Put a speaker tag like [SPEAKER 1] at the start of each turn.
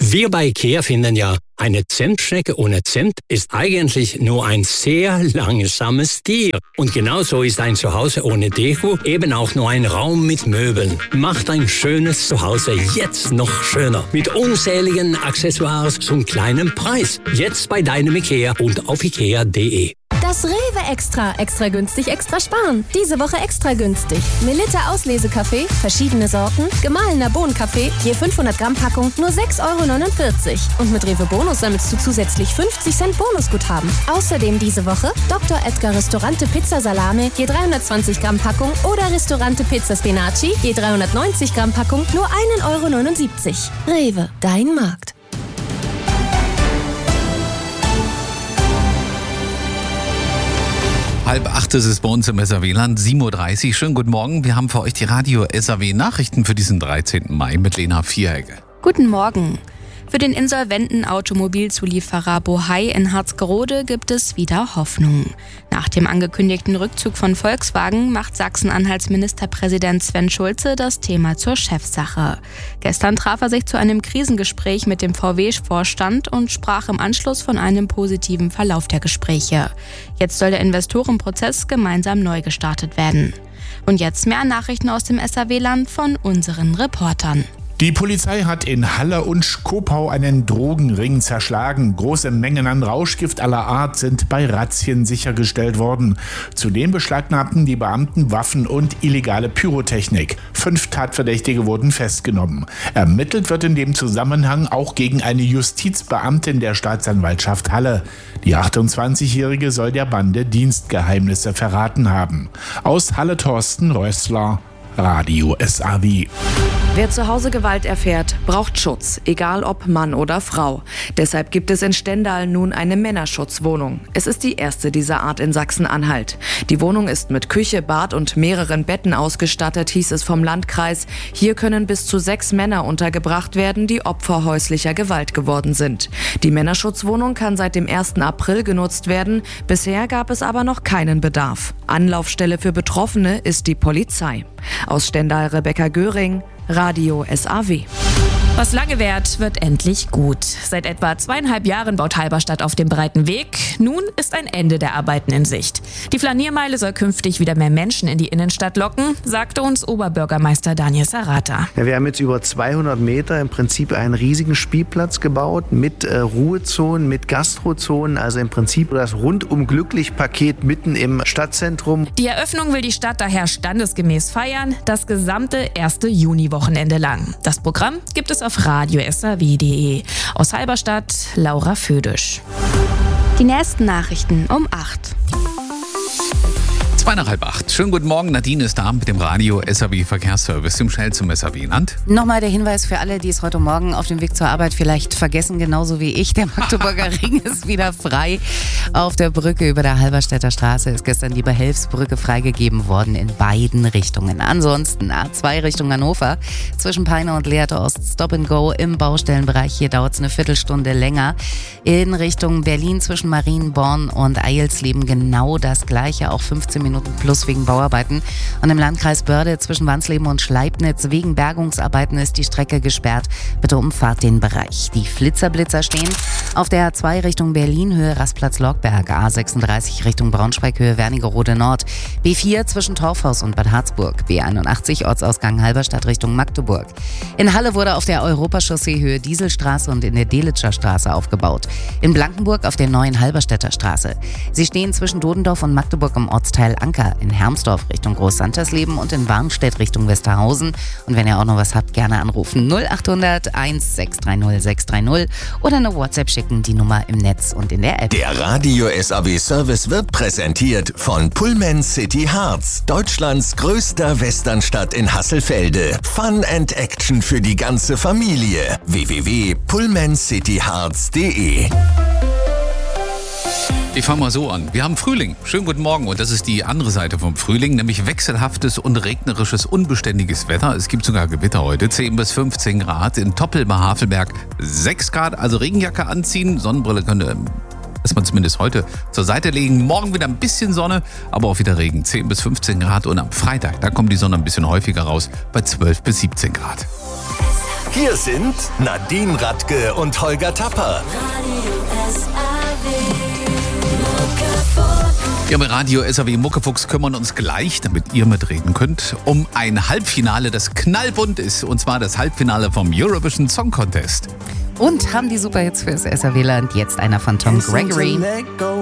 [SPEAKER 1] Wir bei IKEA finden ja, eine Zimtschnecke ohne Zimt ist eigentlich nur ein sehr langsames Tier. Und genauso ist ein Zuhause ohne Deko eben auch nur ein Raum mit Möbeln. Macht ein schönes Zuhause jetzt noch schöner. Mit unzähligen Accessoires zum kleinen Preis. Jetzt bei deinem IKEA und auf ikea.de.
[SPEAKER 2] Das Rewe Extra günstig, extra sparen. Diese Woche extra günstig. Melitta Auslesekaffee, verschiedene Sorten, gemahlener Bohnenkaffee, je 500 Gramm Packung, nur 6,49 €. Und mit Rewe Bonus sammelst du zusätzlich 50 Cent Bonusguthaben. Außerdem diese Woche Dr. Edgar Ristorante Pizza Salame, je 320 Gramm Packung oder Ristorante Pizza Spinaci, je 390 Gramm Packung, nur 1,79 €. Rewe, dein Markt.
[SPEAKER 3] 7:30 ist es bei uns im SAW-Land, 7:30 Uhr. Schönen guten Morgen. Wir haben für euch die Radio SAW-Nachrichten für diesen 13. Mai mit Lena Vieregge.
[SPEAKER 4] Guten Morgen. Für den insolventen Automobilzulieferer Bohai in Harzgerode gibt es wieder Hoffnung. Nach dem angekündigten Rückzug von Volkswagen macht Sachsen-Anhalts Ministerpräsident Sven Schulze das Thema zur Chefsache. Gestern traf er sich zu einem Krisengespräch mit dem VW-Vorstand und sprach im Anschluss von einem positiven Verlauf der Gespräche. Jetzt soll der Investorenprozess gemeinsam neu gestartet werden. Und jetzt mehr Nachrichten aus dem SAW-Land von unseren Reportern.
[SPEAKER 5] Die Polizei hat in Halle und Schkopau einen Drogenring zerschlagen. Große Mengen an Rauschgift aller Art sind bei Razzien sichergestellt worden. Zudem beschlagnahmten die Beamten Waffen und illegale Pyrotechnik. 5 Tatverdächtige wurden festgenommen. Ermittelt wird in dem Zusammenhang auch gegen eine Justizbeamtin der Staatsanwaltschaft Halle. Die 28-Jährige soll der Bande Dienstgeheimnisse verraten haben. Aus Halle Thorsten Rössler, Radio SAW.
[SPEAKER 6] Wer zu Hause Gewalt erfährt, braucht Schutz, egal ob Mann oder Frau. Deshalb gibt es in Stendal nun eine Männerschutzwohnung. Es ist die erste dieser Art in Sachsen-Anhalt. Die Wohnung ist mit Küche, Bad und mehreren Betten ausgestattet, hieß es vom Landkreis. Hier können bis zu 6 Männer untergebracht werden, die Opfer häuslicher Gewalt geworden sind. Die Männerschutzwohnung kann seit dem 1. April genutzt werden. Bisher gab es aber noch keinen Bedarf. Anlaufstelle für Betroffene ist die Polizei. Aus Stendal Rebecca Göring, Radio SAW.
[SPEAKER 7] Was lange währt, wird endlich gut. Seit etwa 2,5 Jahren baut Halberstadt auf dem breiten Weg. Nun ist ein Ende der Arbeiten in Sicht. Die Flaniermeile soll künftig wieder mehr Menschen in die Innenstadt locken, sagte uns Oberbürgermeister Daniel Sarata.
[SPEAKER 8] Ja, wir haben jetzt über 200 Meter im Prinzip einen riesigen Spielplatz gebaut mit Ruhezonen, mit Gastrozonen, also im Prinzip das Rundum-Glücklich-Paket mitten im Stadtzentrum.
[SPEAKER 7] Die Eröffnung will die Stadt daher standesgemäß feiern, das gesamte 1. Juni-Wochenende lang. Das Programm gibt es auf radiosaw.de. Aus Halberstadt, Laura Födisch.
[SPEAKER 4] Die nächsten Nachrichten um 8.
[SPEAKER 3] 7:30. Schönen guten Morgen, Nadine ist da mit dem Radio SAW Verkehrsservice, dem Schnell zum SAW-Land.
[SPEAKER 9] Nochmal der Hinweis für alle, die es heute Morgen auf dem Weg zur Arbeit vielleicht vergessen, genauso wie ich. Der Magdeburger Ring ist wieder frei. Auf der Brücke über der Halberstädter Straße ist gestern die Behelfsbrücke freigegeben worden in beiden Richtungen. Ansonsten A2 Richtung Hannover, zwischen Peine und Lehrte Ost, Stop and Go im Baustellenbereich. Hier dauert es eine Viertelstunde länger. In Richtung Berlin zwischen Marienborn und Eilsleben genau das Gleiche, auch 15 Minuten plus wegen Bauarbeiten. Und im Landkreis Börde zwischen Wansleben und Schleibnitz wegen Bergungsarbeiten ist die Strecke gesperrt. Bitte umfahrt den Bereich. Die Flitzer stehen auf der A2 Richtung Berlin, Höhe Rastplatz-Logberg, A36 Richtung Braunschweig, Höhe Wernigerode Nord, B4 zwischen Torfhaus und Bad Harzburg, B81 Ortsausgang Halberstadt Richtung Magdeburg. In Halle wurde auf der Europachaussee Höhe Dieselstraße und in der Delitscher Straße aufgebaut. In Blankenburg auf der neuen Halberstädter Straße. Sie stehen zwischen Dodendorf und Magdeburg im Ortsteil Anker, in Hermsdorf Richtung Großsantersleben und in Warnstedt Richtung Westerhausen. Und wenn ihr auch noch was habt, gerne anrufen 0800 1630 630 oder eine WhatsApp schicken, die Nummer im Netz und in der App.
[SPEAKER 10] Der Radio SAW Service wird präsentiert von Pullman City Harz, Deutschlands größter Westernstadt in Hasselfelde. Fun and Action für die ganze Familie. www.pullmancityharz.de.
[SPEAKER 3] Ich fange mal so an. Wir haben Frühling. Schönen guten Morgen. Und das ist die andere Seite vom Frühling, nämlich wechselhaftes und regnerisches, unbeständiges Wetter. Es gibt sogar Gewitter heute. 10 bis 15 Grad. In Toppel bei Havelberg 6 Grad. Also Regenjacke anziehen. Sonnenbrille könnte man zumindest heute zur Seite legen. Morgen wieder ein bisschen Sonne, aber auch wieder Regen. 10 bis 15 Grad. Und am Freitag, da kommt die Sonne ein bisschen häufiger raus, bei 12 bis 17 Grad.
[SPEAKER 10] Hier sind Nadine Radke und Holger Tapper.
[SPEAKER 3] Ja, bei Radio SAW Muckefuchs kümmern uns gleich, damit ihr mitreden könnt, um ein Halbfinale, das knallbunt ist. Und zwar das Halbfinale vom Eurovision Song Contest.
[SPEAKER 9] Und haben die Superhits fürs SAW-Land. Jetzt einer von Tom Gregory.